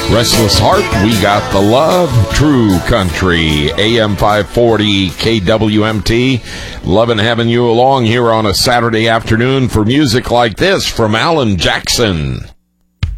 Restless Heart, We Got the Love, True Country, AM 540, KWMT. Loving having you along here on a Saturday afternoon for music like this from Alan Jackson.